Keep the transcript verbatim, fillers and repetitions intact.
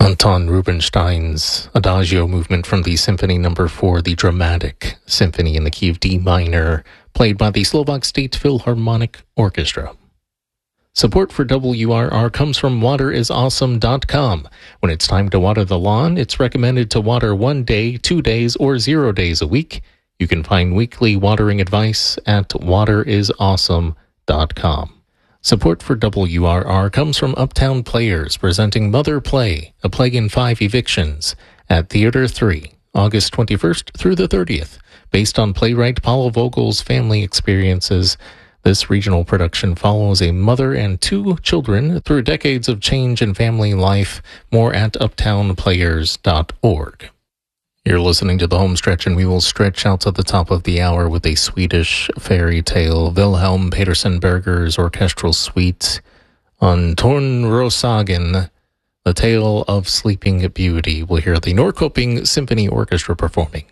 Anton Rubinstein's Adagio movement from the Symphony Number four, the Dramatic Symphony in the key of D minor, played by the Slovak State Philharmonic Orchestra. Support for W R R comes from water is awesome dot com. When it's time to water the lawn, it's recommended to water one day, two days, or zero days a week. You can find weekly watering advice at water is awesome dot com. Support for W R R comes from Uptown Players, presenting Mother Play, A Plague in Five Evictions, at Theater three, August twenty-first through the thirtieth. Based on playwright Paula Vogel's family experiences, this regional production follows a mother and two children through decades of change in family life. More at uptown players dot org. You're listening to the home stretch, and we will stretch out to the top of the hour with a Swedish fairy tale, Wilhelm Petersen Berger's orchestral suite on Tornrosagen, the tale of Sleeping Beauty. We'll hear the Norrköping Symphony Orchestra performing.